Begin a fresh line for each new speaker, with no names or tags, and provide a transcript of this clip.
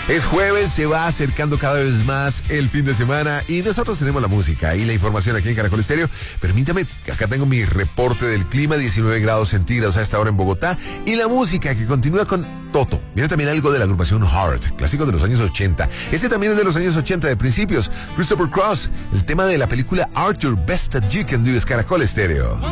Es jueves, se va acercando cada vez más el fin de semana y nosotros tenemos la música y la información aquí en Caracol Estéreo. Permítame, acá tengo mi reporte del clima, 19 grados centígrados a esta hora en Bogotá, y la música que continúa con Toto. Viene también algo de la agrupación Heart, clásico de los años 80. Este también es de los años 80, de principios. Christopher Cross, el tema de la película Arthur, Best That You Can Do, es Caracol Estéreo.